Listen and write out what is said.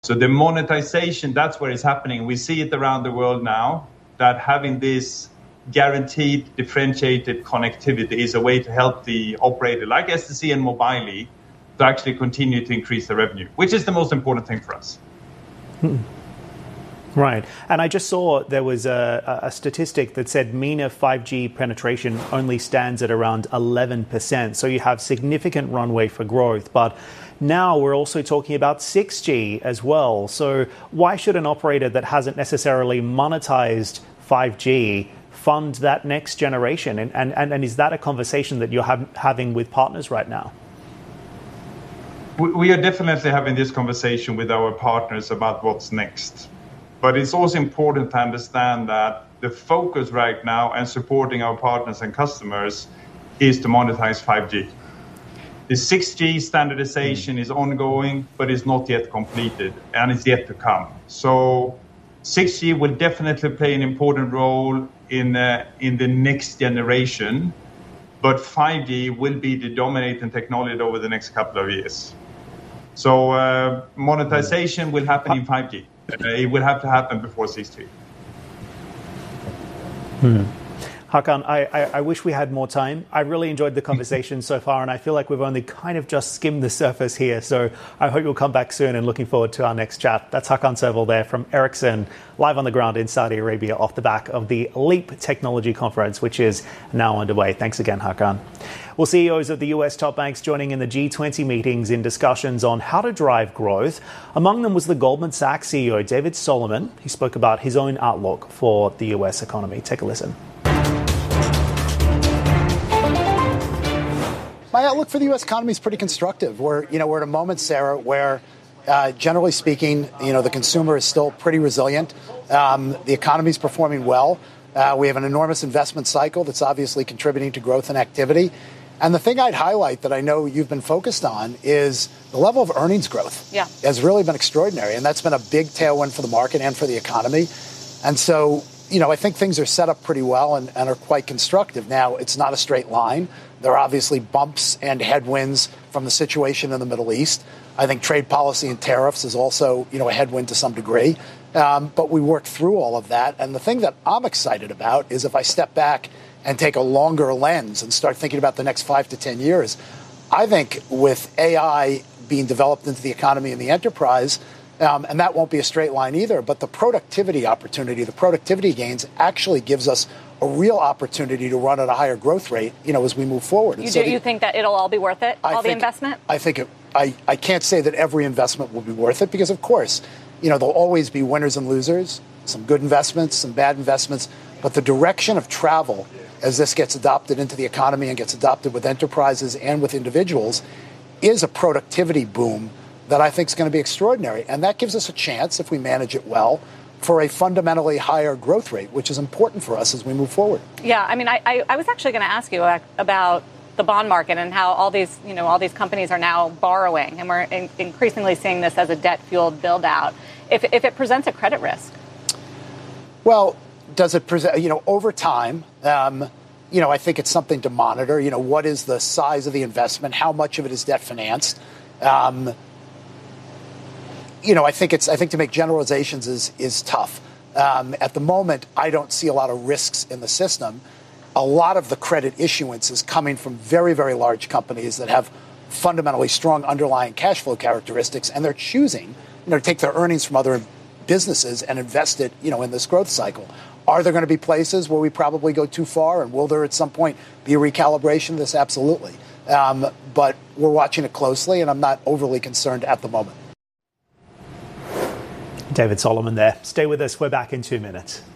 So the monetization, that's where it's happening. We see it around the world now, that having this guaranteed differentiated connectivity is a way to help the operator like STC and Mobily to actually continue to increase the revenue, which is the most important thing for us. Right. And I just saw there was a statistic that said MENA 5G penetration only stands at around 11%. So you have significant runway for growth. But now we're also talking about 6G as well. So why should an operator that hasn't necessarily monetized 5G fund that next generation? And is that a conversation that you're having with partners right now? We are definitely having this conversation with our partners about what's next. But it's also important to understand that the focus right now and supporting our partners and customers is to monetize 5G. The 6G standardization is ongoing, but it's not yet completed, and it's yet to come. So 6G will definitely play an important role in the next generation, but 5G will be the dominating technology over the next couple of years. So monetization will happen in 5G. It will have to happen before 6G. Hakan, I wish we had more time. I really enjoyed the conversation so far, and I feel like we've only kind of just skimmed the surface here. So I hope you'll come back soon, and looking forward to our next chat. That's Hakan Servel there from Ericsson, live on the ground in Saudi Arabia off the back of the LEAP Technology Conference, which is now underway. Thanks again, Hakan. Well, CEOs of the US top banks joining in the G20 meetings in discussions on how to drive growth. Among them was the Goldman Sachs CEO, David Solomon. He spoke about his own outlook for the US economy. Take a listen. My outlook for the U.S. economy is pretty constructive. We're at a moment, Sarah, where generally speaking, the consumer is still pretty resilient. The economy is performing well. We have an enormous investment cycle that's obviously contributing to growth and activity. And the thing I'd highlight that I know you've been focused on is the level of earnings growth. Yeah. Has really been extraordinary. And that's been a big tailwind for the market and for the economy. And so, I think things are set up pretty well and are quite constructive. Now, it's not a straight line. There are obviously bumps and headwinds from the situation in the Middle East. I think trade policy and tariffs is also, a headwind to some degree. But we worked through all of that. And the thing that I'm excited about is if I step back and take a longer lens and start thinking about the next 5 to 10 years, I think with AI being developed into the economy and the enterprise, and that won't be a straight line either, but the productivity opportunity, the productivity gains actually gives us a real opportunity to run at a higher growth rate, as we move forward. You think that it'll all be worth it, the investment? I think I can't say that every investment will be worth it because, of course, there'll always be winners and losers, some good investments, some bad investments. But the direction of travel as this gets adopted into the economy and gets adopted with enterprises and with individuals is a productivity boom that I think is going to be extraordinary. And that gives us a chance, if we manage it well, for a fundamentally higher growth rate, which is important for us as we move forward. Yeah, I mean, I was actually going to ask you about the bond market and how all these companies are now borrowing, and we're increasingly seeing this as a debt-fueled build-out. If it presents a credit risk? Well, does it present, over time, I think it's something to monitor. What is the size of the investment? How much of it is debt financed? I think to make generalizations is tough. At the moment, I don't see a lot of risks in the system. A lot of the credit issuance is coming from very, very large companies that have fundamentally strong underlying cash flow characteristics, and they're choosing, to take their earnings from other businesses and invest it, in this growth cycle. Are there going to be places where we probably go too far, and will there at some point be a recalibration of this? Absolutely. But we're watching it closely, and I'm not overly concerned at the moment. David Solomon there. Stay with us. We're back in 2 minutes.